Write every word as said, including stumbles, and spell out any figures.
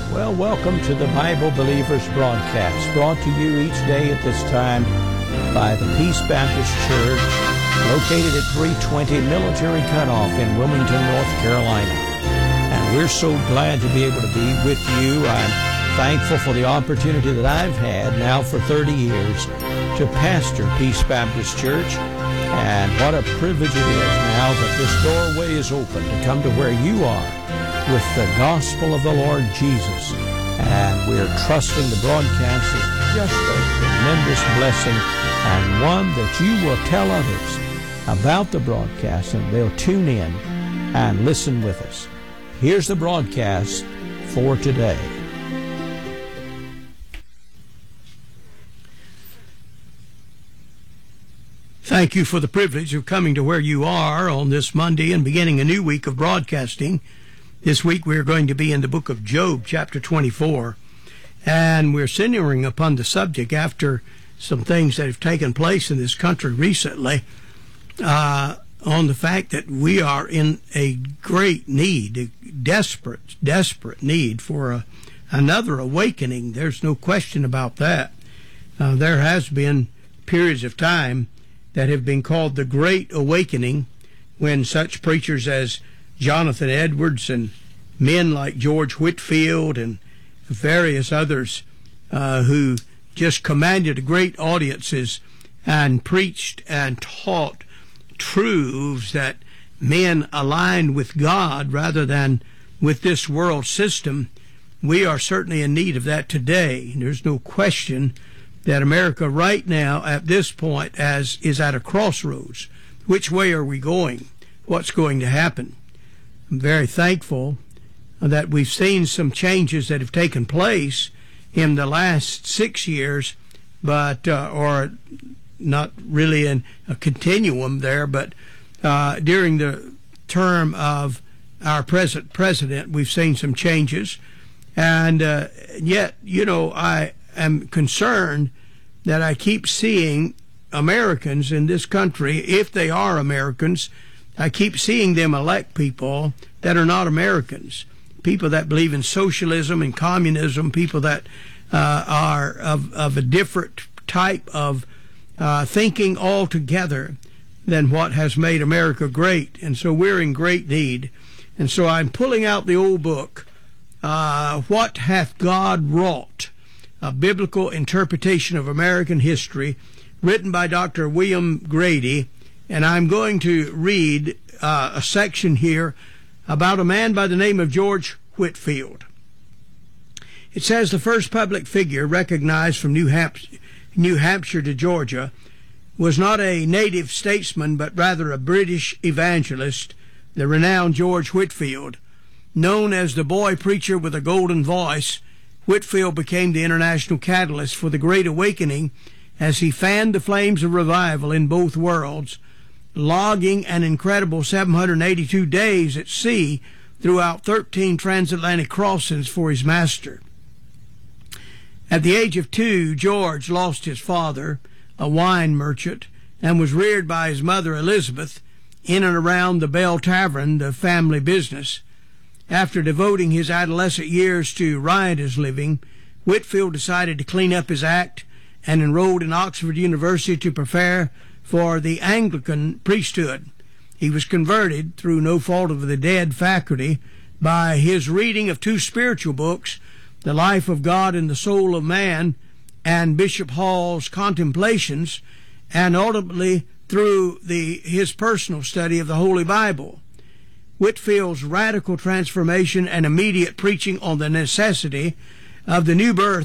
Well, welcome to the Bible Believers broadcast, brought to you each day at this time by the Peace Baptist Church, located at three twenty Military Cutoff in Wilmington, North Carolina. And we're so glad to be able to be with you. I'm thankful for the opportunity that I've had now for thirty years to pastor Peace Baptist Church. And what a privilege it is now that this doorway is open to come to where you are with the gospel of the Lord Jesus. And we're trusting the broadcast is just a tremendous blessing, and one that you will tell others about the broadcast, and they'll tune in and listen with us. Here's the broadcast for today. Thank you for the privilege of coming to where you are on this Monday and beginning a new week of broadcasting. This week we're going to be in the book of Job, chapter twenty-four, and we're centering upon the subject after some things that have taken place in this country recently, uh, on the fact that we are in a great need, a desperate, desperate need for a, another awakening. There's no question about that. Uh, there has been periods of time that have been called the Great Awakening, when such preachers as Jonathan Edwards and men like George Whitefield and various others uh, who just commanded great audiences and preached and taught truths that men aligned with God rather than with this world system. We are certainly in need of that today. There's no question that America right now at this point as is at a crossroads. Which way are we going? What's going to happen? I'm very thankful that we've seen some changes that have taken place in the last six years, but uh, or not really in a continuum there, but uh, during the term of our present president, we've seen some changes. And uh, yet, you know, I am concerned that I keep seeing Americans in this country, if they are Americans, I keep seeing them elect people that are not Americans, people that believe in socialism and communism, people that uh, are of, of a different type of uh, thinking altogether than what has made America great. And so we're in great need. And so I'm pulling out the old book, uh, What Hath God Wrought? A Biblical Interpretation of American History, written by Doctor William Grady. And I'm going to read uh, a section here about a man by the name of George Whitefield. It says, the first public figure recognized from New, Hamp- New Hampshire to Georgia was not a native statesman, but rather a British evangelist, the renowned George Whitefield. Known as the boy preacher with a golden voice, Whitefield became the international catalyst for the Great Awakening as he fanned the flames of revival in both worlds, logging an incredible seven hundred eighty-two days at sea throughout thirteen transatlantic crossings for his master. At the age of two, George lost his father, a wine merchant, and was reared by his mother, Elizabeth, in and around the Bell Tavern, the family business. After devoting his adolescent years to riotous living, Whitefield decided to clean up his act and enrolled in Oxford University to prepare for the Anglican priesthood. He was converted, through no fault of the dead faculty, by his reading of two spiritual books, The Life of God and the Soul of Man, and Bishop Hall's Contemplations, and ultimately through the his personal study of the Holy Bible. Whitefield's radical transformation and immediate preaching on the necessity of the new birth